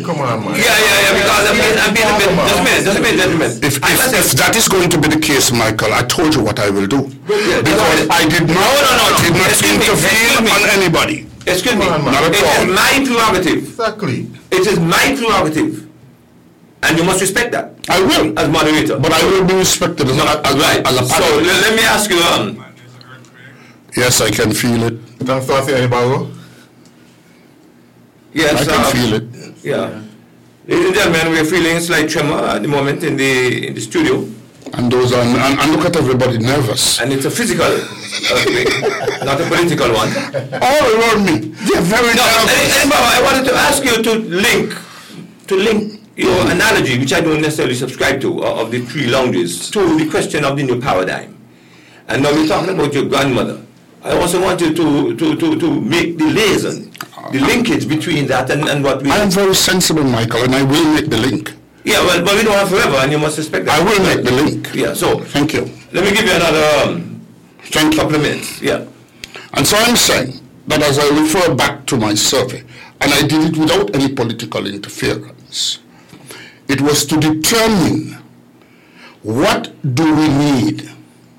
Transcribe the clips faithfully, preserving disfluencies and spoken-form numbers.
come on, man. Yeah, yeah, yeah, because I'm being, I'm being a bit, just a minute, just a minute, just a minute. If, if, if that is going to be the case, Michael, I told you what I will do. Yeah, because I did not, no, no, no, no. did not Excuse me, intervene excuse me. on anybody. Excuse me, Come on, man. Not at it all. is my prerogative. Exactly. It is my prerogative. And you must respect that. I will. As moderator. But I will be respected as, No, a, as, right. as a So panelist. let, let me ask you, um, Yes, I can feel it. Thanks for saying about yes, I can um, feel it. Yeah. Ladies and gentlemen, we're feeling a slight tremor at the moment in the in the studio. And those are, and, and look at everybody nervous. And it's a physical earthquake, not a political one. All around me, they're very No, nervous. and, and Baba, I wanted to ask you to link, to link your analogy, which I don't necessarily subscribe to, uh, of the three lounges, to the question of the new paradigm. And now we're talking about your grandmother. I also want you to, to, to, to make the liaison, the linkage between that and, and what we... I am very sensible, Michael, and I will make the link. Yeah, well, but we don't have forever, and you must respect that. I will make the link. Yeah, so... Thank you. Let me give you another um, Thank you. couple of minutes. Yeah. And so I'm saying that as I refer back to my survey, and I did it without any political interference, it was to determine what do we need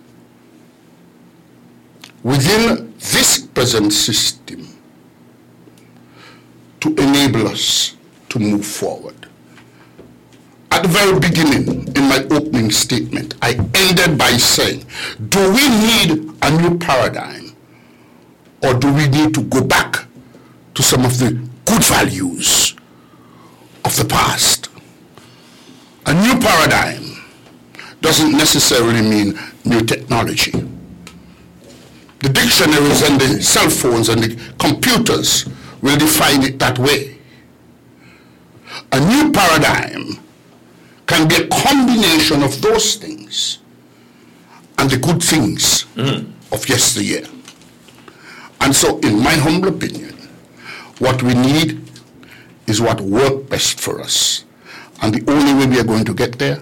within this present system to enable us to move forward. At the very beginning, in my opening statement, I ended by saying, do we need a new paradigm, or do we need to go back to some of the good values of the past? A new paradigm doesn't necessarily mean new technology. The dictionaries and the cell phones and the computers will define it that way. A new paradigm can be a combination of those things and the good things mm. of yesteryear. And so, in my humble opinion, what we need is what works best for us. And the only way we are going to get there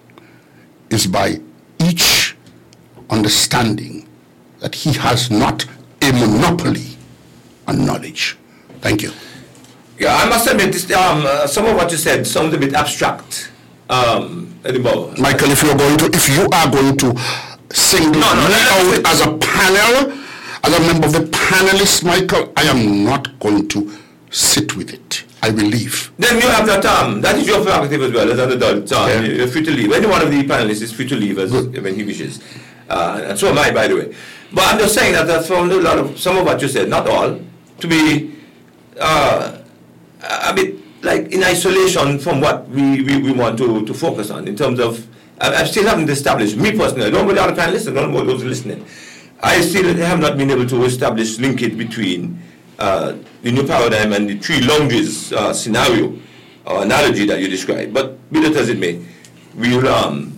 is by each understanding that he has not a monopoly on knowledge. Thank you. Yeah, I must admit, this, um, uh, some of what you said sounds a bit abstract. Um, Michael, if you're going to, if you are going to single no, no, me no, out as a panel, as a member of the panelists, Michael, I am not going to sit with it. I will leave. Then you have that um, that is your prerogative as well as an adult. Um, yeah. You're free to leave. Any one of the panelists is free to leave as, when he wishes. Uh, and so am I, by the way. But I'm just saying that I found a lot of, some of what you said, not all, to be uh, a bit like in isolation from what we, we, we want to, to focus on in terms of, I, I still haven't established, me personally, I don't know about the panelists, I don't know about those listening, I still have not been able to establish linkage between uh, the new paradigm and the three lounges uh, scenario or analogy that you described. But be that as it may, we'll, um,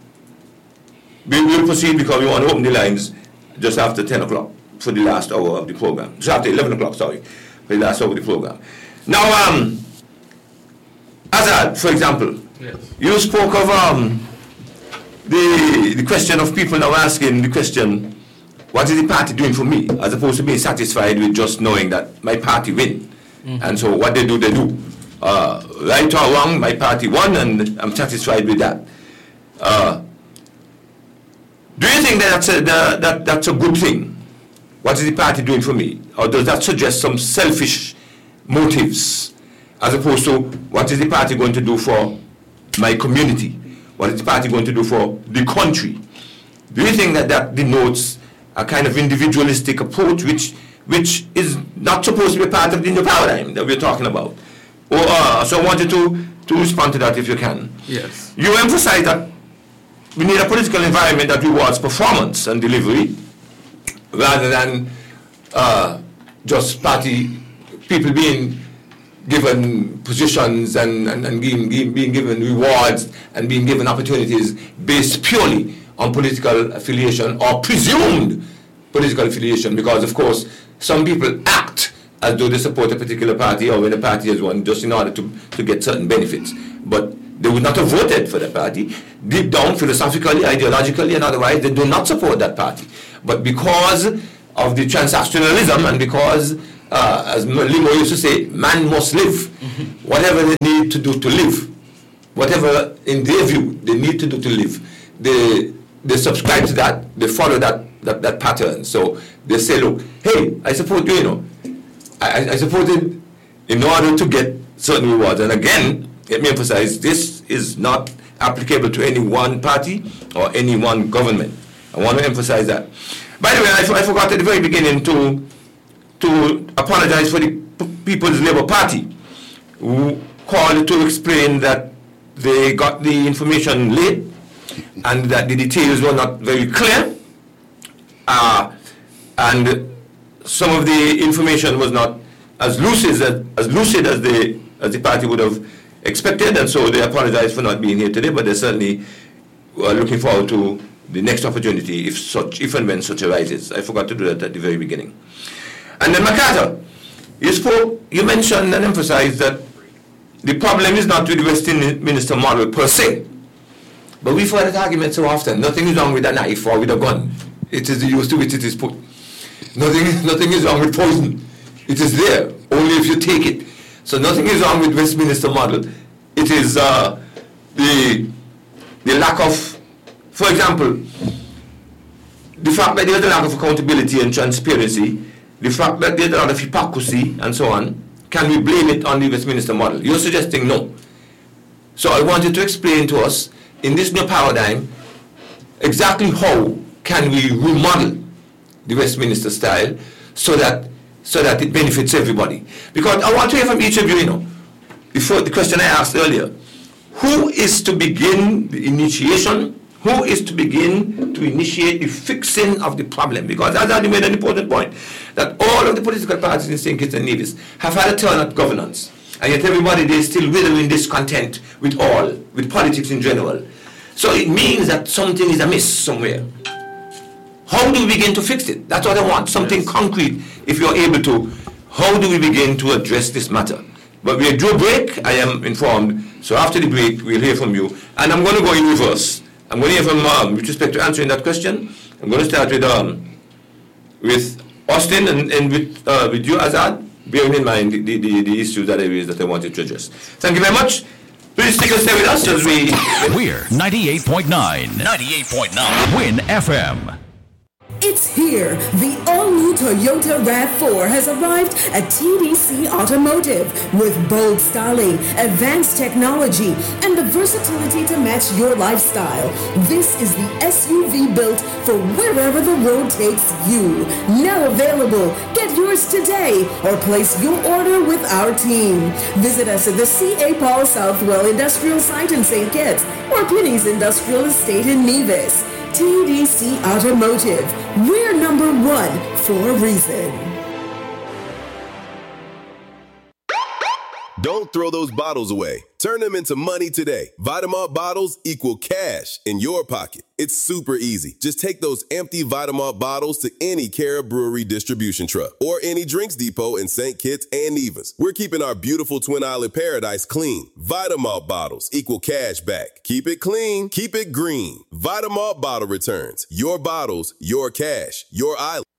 we will proceed because we want to open the lines just after ten o'clock for the last hour of the program. Just after eleven o'clock, sorry, for the last hour of the program. Now, um, Azad, for example, yes. You spoke of um, the, the question of people now asking the question, what is the party doing for me, as opposed to being satisfied with just knowing that my party win. Mm-hmm. And so what they do, they do. Uh, right or wrong, my party won, and I'm satisfied with that. Uh, do you think that that's a, that, that, that's a good thing? What is the party doing for me? Or does that suggest some selfish motives, as opposed to what is the party going to do for my community? What is the party going to do for the country? Do you think that that denotes a kind of individualistic approach which which is not supposed to be part of the new paradigm that we're talking about? Or, uh, so I wanted to, to respond to that if you can. Yes. You emphasize that we need a political environment that rewards performance and delivery rather than uh, just party people being given positions and, and, and being, being given rewards and being given opportunities based purely on political affiliation or presumed political affiliation, because of course some people act as though they support a particular party or when a party has won just in order to, to get certain benefits. But they would not have voted for the party. Deep down, philosophically, ideologically, and otherwise, they do not support that party. But because of the transactionalism and because uh, as Limo used to say, man must live. Mm-hmm. Whatever they need to do to live, whatever in their view they need to do to live, they they subscribe to that, they follow that that, that pattern. So they say, look, hey, I support you, you know, I, I support it in order to get certain rewards. And again, let me emphasize, this is not applicable to any one party or any one government. I want to emphasize that. By the way, I, I forgot at the very beginning to to apologize for the P- People's Labour Party, who called to explain that they got the information late and that the details were not very clear, uh, and some of the information was not as lucid as, as lucid as the as the party would have expected, and so they apologize for not being here today. But they certainly are looking forward to the next opportunity if such, if and when such arises. I forgot to do that at the very beginning. And then MacArthur, you spoke, you mentioned and emphasized that the problem is not with the Westminster model per se, but we've heard that argument so often. Nothing is wrong with a knife or with a gun. It is the use to which it is put. Nothing, nothing is wrong with poison. It is there, only if you take it. So nothing is wrong with Westminster model. It is uh, the, the lack of, for example, the fact that there is a lack of accountability and transparency, the fact that there is a lot of hypocrisy and so on. Can we blame it on the Westminster model? You're suggesting no. So I want you to explain to us, in this new paradigm, exactly how can we remodel the Westminster style so that so that it benefits everybody. Because I want to hear from each of you, you know, before the question I asked earlier, who is to begin the initiation? Who is to begin to initiate the fixing of the problem? Because as I made an important point, that all of the political parties in Saint Kitts and Nevis have had a turn at governance, and yet everybody there is still withering discontent with all, with politics in general. So it means that something is amiss somewhere. How do we begin to fix it? That's what I want, something yes. concrete, if you're able to. How do we begin to address this matter? But we are due a break, I am informed, so after the break, we'll hear from you. And I'm going to go in reverse. I'm going to hear from, um, with respect to answering that question, I'm going to start with um, with Austin and, and with, uh, with you, Azad, bearing in mind the, the, the issues that I raised that I wanted to address. Thank you very much. Please stick and stay with us as we... We're ninety-eight point nine. ninety-eight point nine. Win F M. It's here. The all-new Toyota RAV four has arrived at T D C Automotive with bold styling, advanced technology, and the versatility to match your lifestyle. This is the S U V built for wherever the road takes you. Now available. Get yours today or place your order with our team. Visit us at the C A. Paul Southwell Industrial Site in Saint Kitts or Penny's Industrial Estate in Nevis. T D C Automotive. We're number one for a reason. Don't throw those bottles away. Turn them into money today. Vitamalt bottles equal cash in your pocket. It's super easy. Just take those empty Vitamalt bottles to any Cara Brewery distribution truck or any drinks depot in Saint Kitts and Nevis. We're keeping our beautiful Twin Island paradise clean. Vitamalt bottles equal cash back. Keep it clean. Keep it green. Vitamalt bottle returns. Your bottles, your cash, your island.